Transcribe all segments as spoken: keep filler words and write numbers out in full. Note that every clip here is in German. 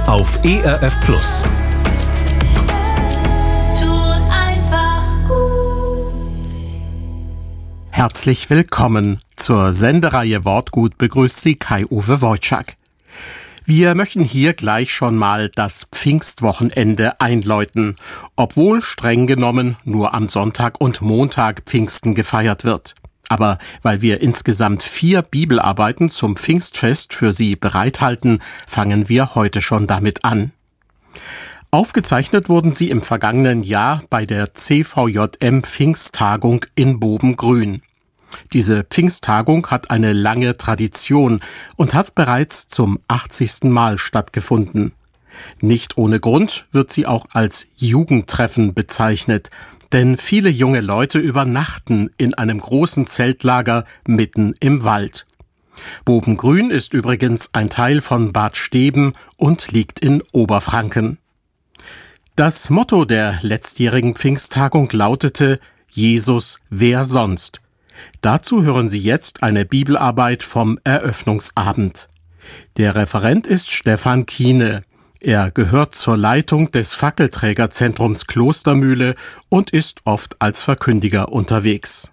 auf E R F Plus. Tut einfach gut. Herzlich willkommen zur Sendereihe Wortgut, begrüßt Sie Kai-Uwe Wojczak. Wir möchten hier gleich schon mal das Pfingstwochenende einläuten, obwohl streng genommen nur am Sonntag und Montag Pfingsten gefeiert wird. Aber weil wir insgesamt vier Bibelarbeiten zum Pfingstfest für Sie bereithalten, fangen wir heute schon damit an. Aufgezeichnet wurden sie im vergangenen Jahr bei der C V J M Pfingsttagung in Bobengrün. Diese Pfingsttagung hat eine lange Tradition und hat bereits zum achtzigsten Mal stattgefunden. Nicht ohne Grund wird sie auch als Jugendtreffen bezeichnet, denn viele junge Leute übernachten in einem großen Zeltlager mitten im Wald. Bobengrün ist übrigens ein Teil von Bad Steben und liegt in Oberfranken. Das Motto der letztjährigen Pfingsttagung lautete: Jesus, wer sonst? Dazu hören Sie jetzt eine Bibelarbeit vom Eröffnungsabend. Der Referent ist Stefan Kiene. Er gehört zur Leitung des Fackelträgerzentrums Klostermühle und ist oft als Verkündiger unterwegs.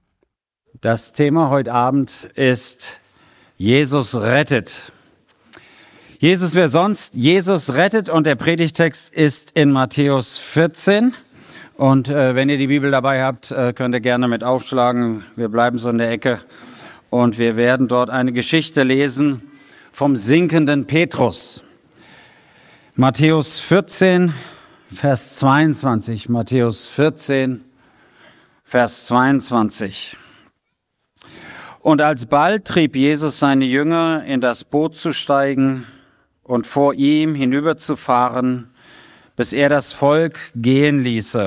Das Thema heute Abend ist Jesus rettet. Jesus, wer sonst? Jesus rettet, und der Predigtext ist in Matthäus vierzehn. Und äh, wenn ihr die Bibel dabei habt, äh, könnt ihr gerne mit aufschlagen. Wir bleiben so in der Ecke und wir werden dort eine Geschichte lesen vom sinkenden Petrus. Matthäus vierzehn, Vers zweiundzwanzig. Matthäus vierzehn, Vers zweiundzwanzig. Und alsbald trieb Jesus seine Jünger, in das Boot zu steigen und vor ihm hinüberzufahren, bis er das Volk gehen ließe.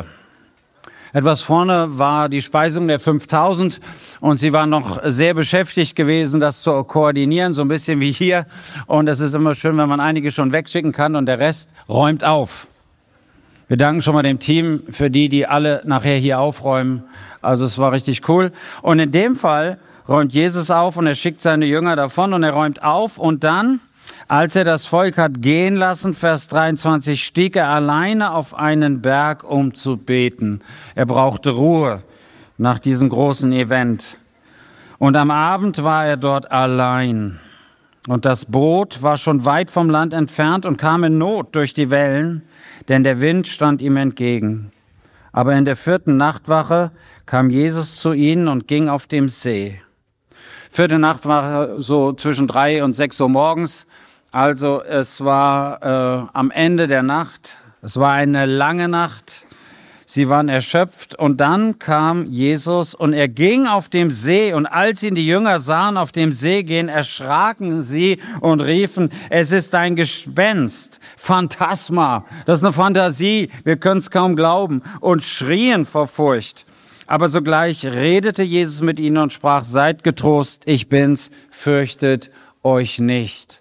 Etwas vorne war die Speisung der fünftausend und sie waren noch sehr beschäftigt gewesen, das zu koordinieren, so ein bisschen wie hier. Und es ist immer schön, wenn man einige schon wegschicken kann und der Rest räumt auf. Wir danken schon mal dem Team für die, die alle nachher hier aufräumen. Also es war richtig cool. Und in dem Fall räumt Jesus auf und er schickt seine Jünger davon und er räumt auf und dann, als er das Volk hat gehen lassen, Vers dreiundzwanzig, stieg er alleine auf einen Berg, um zu beten. Er brauchte Ruhe nach diesem großen Event. Und am Abend war er dort allein. Und das Boot war schon weit vom Land entfernt und kam in Not durch die Wellen, denn der Wind stand ihm entgegen. Aber in der vierten Nachtwache kam Jesus zu ihnen und ging auf dem See. Vierte Nacht war so zwischen drei und sechs Uhr morgens. Also es war äh, am Ende der Nacht. Es war eine lange Nacht. Sie waren erschöpft und dann kam Jesus und er ging auf dem See. Und als ihn die Jünger sahen auf dem See gehen, erschraken sie und riefen: Es ist ein Gespenst, Phantasma. Das ist eine Fantasie. Wir können es kaum glauben und schrien vor Furcht. Aber sogleich redete Jesus mit ihnen und sprach: Seid getrost, ich bin's, fürchtet euch nicht.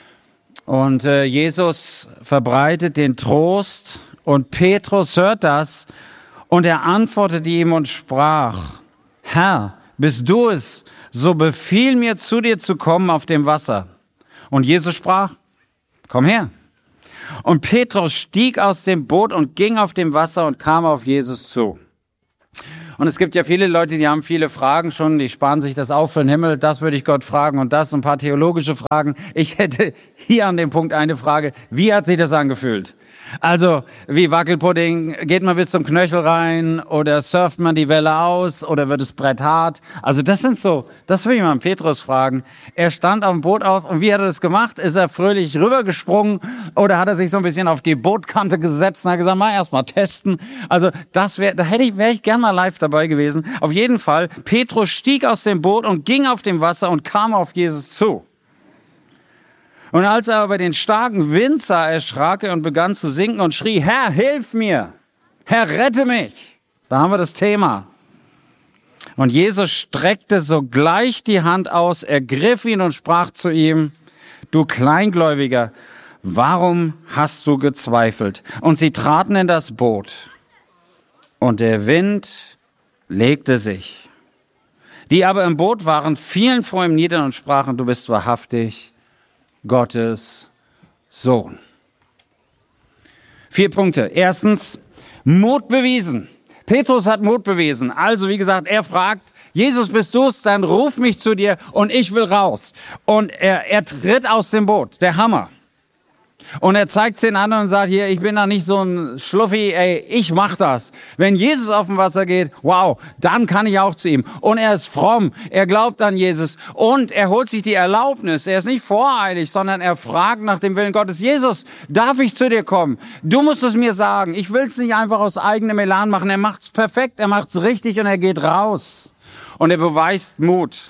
Und äh, Jesus verbreitet den Trost und Petrus hört das und er antwortete ihm und sprach: Herr, bist du es, so befiehl mir, zu dir zu kommen auf dem Wasser. Und Jesus sprach: Komm her. Und Petrus stieg aus dem Boot und ging auf dem Wasser und kam auf Jesus zu. Und es gibt ja viele Leute, die haben viele Fragen schon, die sparen sich das auf für den Himmel. Das würde ich Gott fragen und das, ein paar theologische Fragen. Ich hätte hier an dem Punkt eine Frage: Wie hat sich das angefühlt? Also, wie Wackelpudding, geht man bis zum Knöchel rein oder surft man die Welle aus oder wird das Brett hart? Also das sind so, das will ich mal an Petrus fragen. Er stand auf dem Boot auf und wie hat er das gemacht? Ist er fröhlich rübergesprungen oder hat er sich so ein bisschen auf die Bootkante gesetzt und hat gesagt: Mal erst mal testen. Also das wäre, da hätte ich, wäre ich gern mal live dabei gewesen. Auf jeden Fall, Petrus stieg aus dem Boot und ging auf dem Wasser und kam auf Jesus zu. Und als er aber den starken Wind sah, erschrak er und begann zu sinken und schrie: Herr, hilf mir! Herr, rette mich! Da haben wir das Thema. Und Jesus streckte sogleich die Hand aus, ergriff ihn und sprach zu ihm: Du Kleingläubiger, warum hast du gezweifelt? Und sie traten in das Boot. Und der Wind legte sich. Die aber im Boot waren, fielen vor ihm nieder und sprachen: Du bist wahrhaftig Gottes Sohn. Vier Punkte. Erstens, Mut bewiesen. Petrus hat Mut bewiesen. Also, wie gesagt, er fragt, Jesus, bist du's? Dann ruf mich zu dir und ich will raus. Und er, er tritt aus dem Boot. Der Hammer. Und er zeigt den anderen und sagt, hier, ich bin da nicht so ein Schluffi, ey, ich mach das. Wenn Jesus auf dem Wasser geht, wow, dann kann ich auch zu ihm. Und er ist fromm, er glaubt an Jesus und er holt sich die Erlaubnis. Er ist nicht voreilig, sondern er fragt nach dem Willen Gottes, Jesus, darf ich zu dir kommen? Du musst es mir sagen. Ich will es nicht einfach aus eigenem Elan machen. Er macht's perfekt, er macht's richtig und er geht raus. Und er beweist Mut.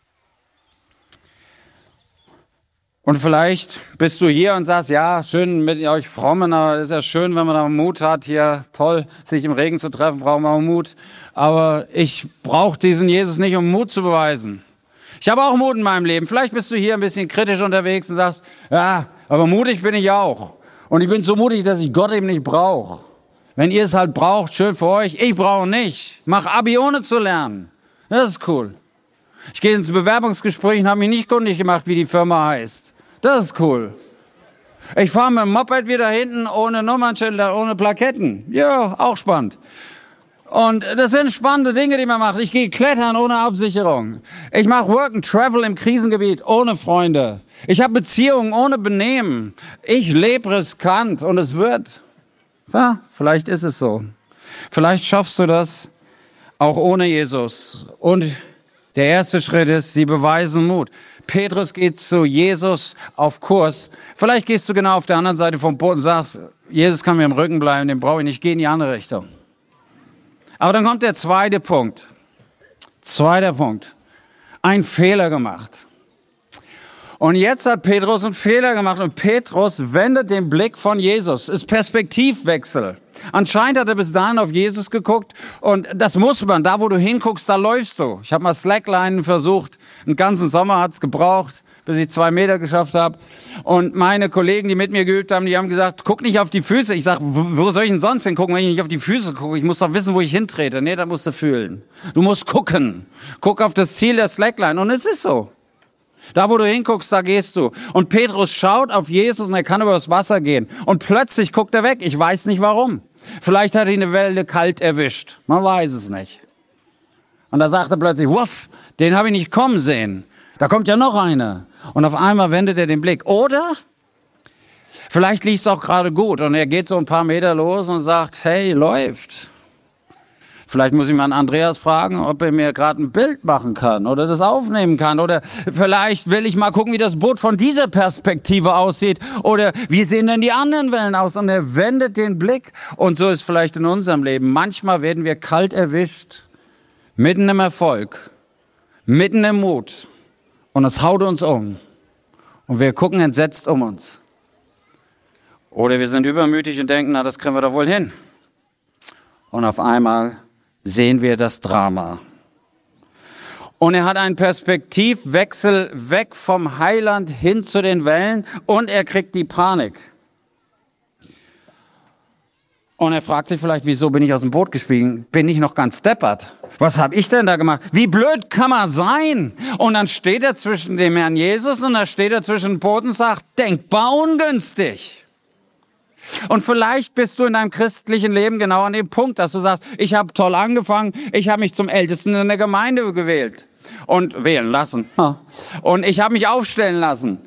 Und vielleicht bist du hier und sagst, ja, schön mit euch Frommen, aber ist ja schön, wenn man da Mut hat, hier toll, sich im Regen zu treffen, braucht man auch Mut. Aber ich brauche diesen Jesus nicht, um Mut zu beweisen. Ich habe auch Mut in meinem Leben. Vielleicht bist du hier ein bisschen kritisch unterwegs und sagst, ja, aber mutig bin ich auch. Und ich bin so mutig, dass ich Gott eben nicht brauche. Wenn ihr es halt braucht, schön für euch. Ich brauche nicht. Mach Abi ohne zu lernen. Das ist cool. Ich gehe ins Bewerbungsgespräch und habe mich nicht kundig gemacht, wie die Firma heißt. Das ist cool. Ich fahre mit dem Moped wieder hinten ohne Nummernschilder, ohne Plaketten. Ja, auch spannend. Und das sind spannende Dinge, die man macht. Ich gehe klettern ohne Absicherung. Ich mache Work and Travel im Krisengebiet ohne Freunde. Ich habe Beziehungen ohne Benehmen. Ich lebe riskant und es wird. Ja, vielleicht ist es so. Vielleicht schaffst du das auch ohne Jesus. Und der erste Schritt ist, sie beweisen Mut. Petrus geht zu Jesus auf Kurs. Vielleicht gehst du genau auf der anderen Seite vom Boot und sagst, Jesus kann mir im Rücken bleiben, den brauche ich nicht, geh in die andere Richtung. Aber dann kommt der zweite Punkt. Zweiter Punkt. Ein Fehler gemacht. Und jetzt hat Petrus einen Fehler gemacht und Petrus wendet den Blick von Jesus. Es ist Perspektivwechsel. Anscheinend hat er bis dahin auf Jesus geguckt und das muss man. Da, wo du hinguckst, da läufst du. Ich habe mal Slackline versucht. Einen ganzen Sommer hat's gebraucht, bis ich zwei Meter geschafft habe. Und meine Kollegen, die mit mir geübt haben, die haben gesagt, guck nicht auf die Füße. Ich sage, wo soll ich denn sonst hingucken, wenn ich nicht auf die Füße gucke? Ich muss doch wissen, wo ich hintrete. Nee, da musst du fühlen. Du musst gucken. Guck auf das Ziel der Slackline. Und es ist so. Da, wo du hinguckst, da gehst du. Und Petrus schaut auf Jesus und er kann über das Wasser gehen. Und plötzlich guckt er weg. Ich weiß nicht warum. Vielleicht hat ihn eine Welle kalt erwischt. Man weiß es nicht. Und da sagt er plötzlich, wuff, den habe ich nicht kommen sehen. Da kommt ja noch einer. Und auf einmal wendet er den Blick. Oder vielleicht lief es auch gerade gut. Und er geht so ein paar Meter los und sagt, hey, läuft. Vielleicht muss ich mal an Andreas fragen, ob er mir gerade ein Bild machen kann oder das aufnehmen kann. Oder vielleicht will ich mal gucken, wie das Boot von dieser Perspektive aussieht. Oder wie sehen denn die anderen Wellen aus? Und er wendet den Blick. Und so ist vielleicht in unserem Leben. Manchmal werden wir kalt erwischt, mitten im Erfolg, mitten im Mut. Und es haut uns um. Und wir gucken entsetzt um uns. Oder wir sind übermütig und denken, na, das kriegen wir doch wohl hin. Und auf einmal sehen wir das Drama. Und er hat einen Perspektivwechsel weg vom Heiland hin zu den Wellen und er kriegt die Panik. Und er fragt sich vielleicht, wieso bin ich aus dem Boot gestiegen? Bin ich noch ganz deppert? Was habe ich denn da gemacht? Wie blöd kann man sein? Und dann steht er zwischen dem Herrn Jesus und dann steht er zwischen dem Boot und sagt, denkbar ungünstig. Und vielleicht bist du in deinem christlichen Leben genau an dem Punkt, dass du sagst, ich habe toll angefangen, ich habe mich zum Ältesten in der Gemeinde gewählt und wählen lassen. Und ich habe mich aufstellen lassen.